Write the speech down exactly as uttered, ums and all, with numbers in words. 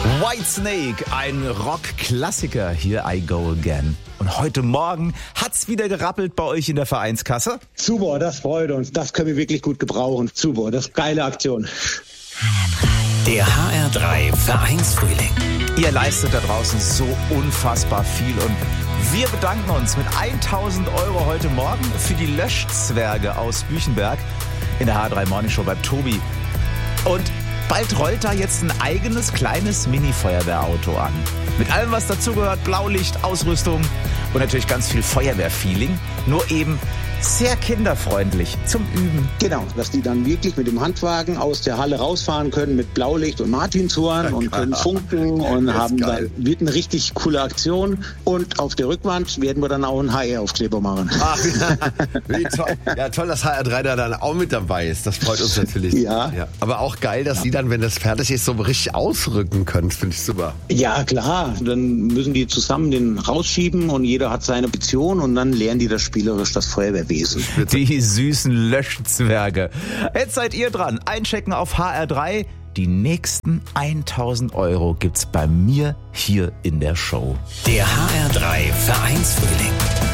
Whitesnake, ein Rock-Klassiker, Here I Go Again. Und heute Morgen hat's wieder gerappelt bei euch in der Vereinskasse. Super, das freut uns. Das können wir wirklich gut gebrauchen. Super, das ist eine geile Aktion. Der H R drei Vereinsfrühling. Ihr leistet da draußen so unfassbar viel und wir bedanken uns mit tausend Euro heute Morgen für die Löschzwerge aus Büchenberg in der H R drei Morning Show bei Tobi. Und bald rollt da jetzt ein eigenes kleines Mini-Feuerwehrauto an. Mit allem, was dazugehört, Blaulicht, Ausrüstung und natürlich ganz viel Feuerwehrfeeling. Nur eben sehr kinderfreundlich zum Üben. Genau, dass die dann wirklich mit dem Handwagen aus der Halle rausfahren können mit Blaulicht und Martinshorn und können funken und haben dann, wird eine richtig coole Aktion. Und auf der Rückwand werden wir dann auch einen H R-Aufkleber machen. Ach, wie toll. Ja, toll, dass H R drei da dann auch mit dabei ist. Das freut uns natürlich. Ja. ja. Aber auch geil, dass ja. Sie dann, wenn das fertig ist, so richtig ausrücken können. Finde ich super. Ja, klar. Dann müssen die zusammen den rausschieben und jeder hat seine Petition und dann lernen die das spielerisch, das Feuerwehrwesen. Die süßen Löschzwerge. Jetzt seid ihr dran. Einchecken auf H R drei. Die nächsten tausend Euro gibt's bei mir hier in der Show. Der H R drei Vereinsfrühling.